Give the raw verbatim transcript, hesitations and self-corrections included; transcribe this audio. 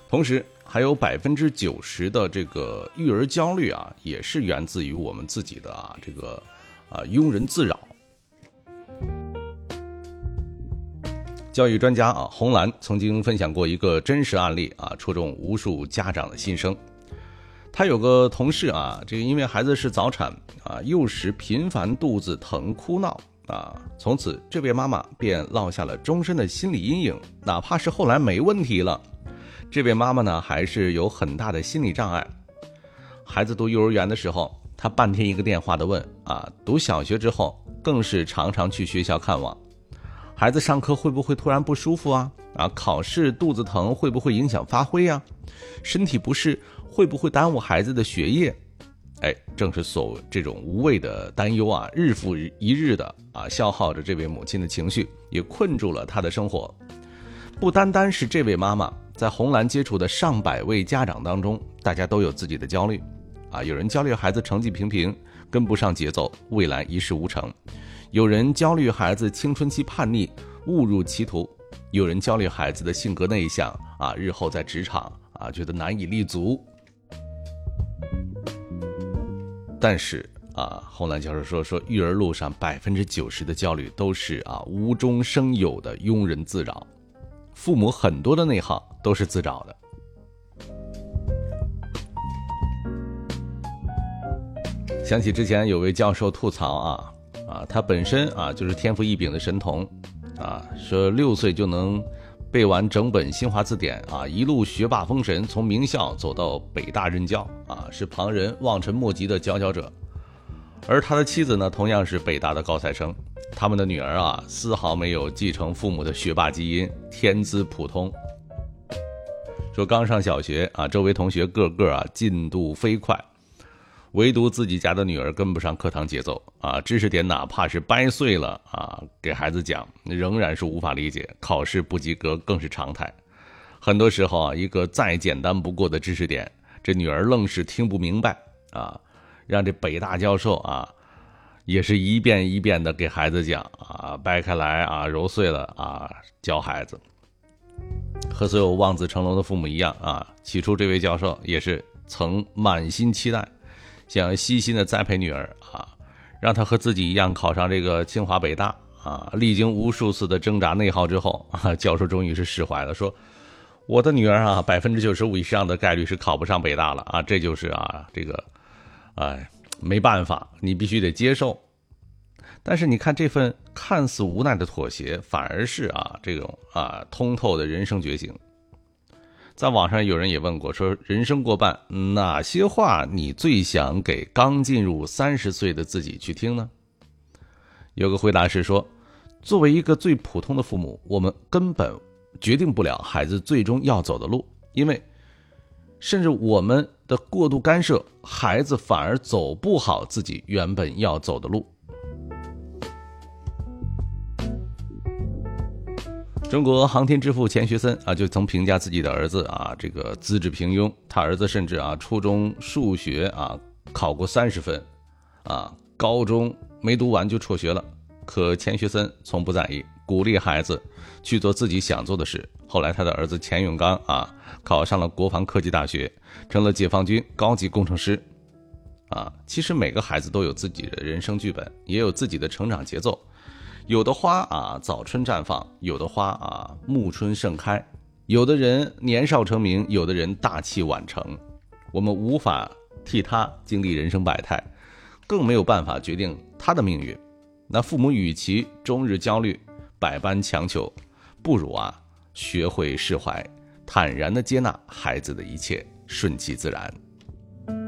同时还有百分之九十的这个育儿焦虑啊，也是源自于我们自己的啊这个啊庸人自扰。教育专家啊洪兰曾经分享过一个真实案例啊，戳中无数家长的心声。他有个同事啊，这个因为孩子是早产啊，幼时频繁肚子疼哭闹啊，从此这位妈妈便落下了终身的心理阴影。哪怕是后来没问题了，这位妈妈呢还是有很大的心理障碍。孩子读幼儿园的时候，她半天一个电话的问啊，读小学之后更是常常去学校看望。孩子上课会不会突然不舒服啊？啊，考试肚子疼会不会影响发挥啊？身体不适会不会耽误孩子的学业？哎，正是所谓这种无谓的担忧啊，日复一日的啊，消耗着这位母亲的情绪，也困住了她的生活。不单单是这位妈妈，在红蓝接触的上百位家长当中，大家都有自己的焦虑啊，有人焦虑孩子成绩平平，跟不上节奏，未来一事无成。有人焦虑孩子青春期叛逆，误入歧途；有人焦虑孩子的性格内向啊，日后在职场啊觉得难以立足。但是啊，洪兰教授说说育儿路上百分之九十的焦虑都是啊无中生有的庸人自扰，父母很多的内耗都是自找的。想起之前有位教授吐槽啊。啊，他本身啊就是天赋异禀的神童，啊，说六岁就能背完整本新华字典啊，一路学霸封神，从名校走到北大任教啊，是旁人望尘莫及的佼佼者。而他的妻子呢，同样是北大的高材生，他们的女儿啊，丝毫没有继承父母的学霸基因，天资普通。说刚上小学啊，周围同学个个啊进度飞快。唯独自己家的女儿跟不上课堂节奏啊，知识点哪怕是掰碎了啊，给孩子讲，仍然是无法理解，考试不及格更是常态。很多时候啊，一个再简单不过的知识点，这女儿愣是听不明白啊，让这北大教授啊，也是一遍一遍的给孩子讲啊，掰开来啊，揉碎了啊，教孩子。和所有望子成龙的父母一样啊，起初这位教授也是曾满心期待。想要悉心的栽培女儿啊，让她和自己一样考上这个清华北大啊。历经无数次的挣扎内耗之后啊，教授终于是释怀了，说我的女儿啊，百分之九十五以上的概率是考不上北大了啊，这就是啊这个哎没办法，你必须得接受。但是你看这份看似无奈的妥协，反而是啊这种啊通透的人生觉醒。在网上有人也问过，说人生过半，哪些话你最想给刚进入三十岁的自己去听呢？有个回答是说，作为一个最普通的父母，我们根本决定不了孩子最终要走的路，因为甚至我们的过度干涉，孩子反而走不好自己原本要走的路。中国航天之父钱学森啊，就曾评价自己的儿子啊，这个资质平庸。他儿子甚至啊，初中数学啊考过三十分，啊，高中没读完就辍学了。可钱学森从不在意，鼓励孩子去做自己想做的事。后来他的儿子钱永刚啊，考上了国防科技大学，成了解放军高级工程师。啊，其实每个孩子都有自己的人生剧本，也有自己的成长节奏。有的花啊早春绽放，有的花啊暮春盛开，有的人年少成名，有的人大器晚成。我们无法替他经历人生百态，更没有办法决定他的命运。那父母与其终日焦虑，百般强求，不如啊学会释怀，坦然地接纳孩子的一切，顺其自然。